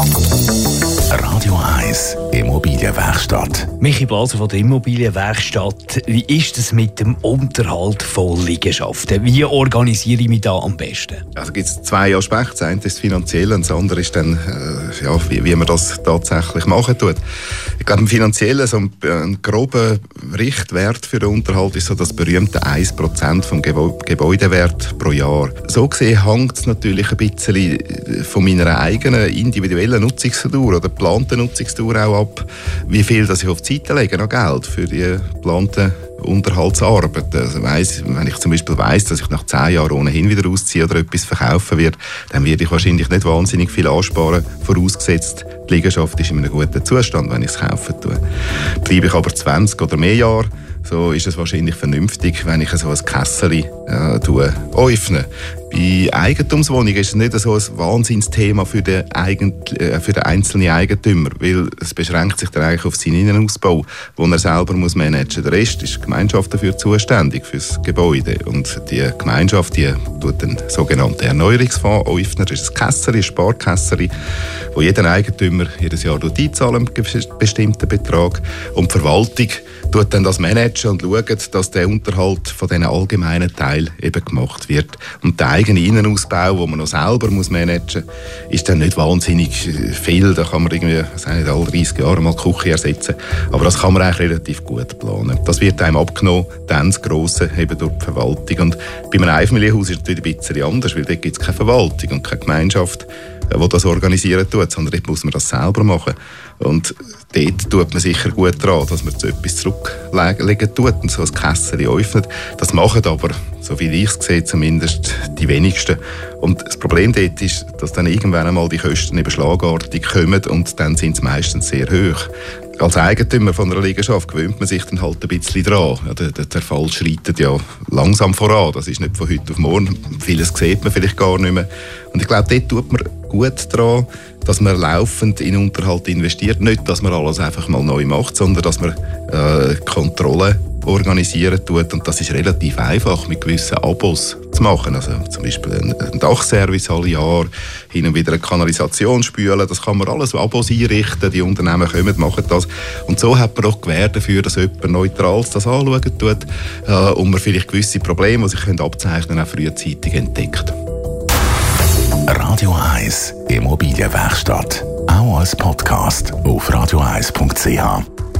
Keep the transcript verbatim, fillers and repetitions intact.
Radio eins Immobilienwerkstatt. Michi Blaser von der Immobilienwerkstatt. Wie ist es mit dem Unterhalt von Liegenschaften? Wie organisiere ich mich da am besten? Also gibt es zwei Aspekte. Das eine ist das Finanzielle und das andere ist dann, äh, ja, wie, wie man das tatsächlich machen tut. Ich glaube, im Finanziellen, so ein, ein grober Richtwert für den Unterhalt ist so das berühmte ein Prozent vom Gebäu- Gebäudewert pro Jahr. So gesehen hängt es natürlich ein bisschen von meiner eigenen individuellen Nutzungsdauer oder geplanten Nutzungsdauer auch ab, wie viel das ich auf die Seite lege an Geld für die geplanten Unterhaltsarbeiten. Also weiss, wenn ich zum Beispiel weiss, dass ich nach zehn Jahren ohnehin wieder ausziehe oder etwas verkaufen werde, dann werde ich wahrscheinlich nicht wahnsinnig viel ansparen, vorausgesetzt, die Liegenschaft ist in einem guten Zustand, wenn ich es kaufen tue. Bleibe ich aber zwanzig oder mehr Jahre, so ist es wahrscheinlich vernünftig, wenn ich so ein Kässeli äh, öffne. Bei Eigentumswohnungen ist es nicht so ein Wahnsinnsthema für den, Eigent- äh, für den einzelnen Eigentümer, weil es beschränkt sich dann eigentlich auf seinen Innenausbau, den er selber muss managen muss. Der Rest ist die Gemeinschaft dafür zuständig, für das Gebäude. Und die Gemeinschaft die tut den sogenannten Erneuerungsfonds öffnen. Das ist ein Kässeli, ein Sparkässeli, wo jeder Eigentümer jedes Jahr einzahlen, einen bestimmten Betrag. Und die Verwaltung tut dann das managen und schaut, dass der Unterhalt von diesen allgemeinen Teil eben gemacht wird. Und der eigene Innenausbau, den man noch selber muss managen muss, ist dann nicht wahnsinnig viel. Da kann man irgendwie, was nicht, alle dreißig Jahre mal die Küche ersetzen. Aber das kann man eigentlich relativ gut planen. Das wird einem abgenommen, dann das Grosse eben durch die Verwaltung. Und bei einem Einfamilienhaus ist es natürlich ein bisschen anders, weil dort gibt es keine Verwaltung und keine Gemeinschaft, die das organisieren tut, sondern dort muss man das selber machen. Und dort tut man sicher gut daran, dass man so etwas zurücklegen tut und so ein Kässeli öffnet. Das machen aber, so wie ich es sehe, zumindest die wenigsten. Und das Problem dort ist, dass dann irgendwann einmal die Kosten eben schlagartig kommen und dann sind sie meistens sehr hoch. Als Eigentümer von einer Liegenschaft gewöhnt man sich dann halt ein bisschen dran. Ja, der, der Fall schreitet ja langsam voran. Das ist nicht von heute auf morgen. Vieles sieht man vielleicht gar nicht mehr. Und ich glaube, dort tut man gut daran, dass man laufend in Unterhalt investiert. Nicht, dass man alles einfach mal neu macht, sondern dass man äh, Kontrolle organisieren tut. Und das ist relativ einfach, mit gewissen Abos zu machen. Also zum Beispiel ein Dachservice alle Jahr, hin und wieder eine Kanalisation spülen. Das kann man alles Abos einrichten. Die Unternehmen kommen, machen das. Und so hat man auch Gewähr dafür, dass jemand Neutrales das anschauen tut äh, und man vielleicht gewisse Probleme, die sich abzeichnen können, auch frühzeitig entdeckt. Radio eins Immobilienwerkstatt. Auch als Podcast auf radio eins punkt c h.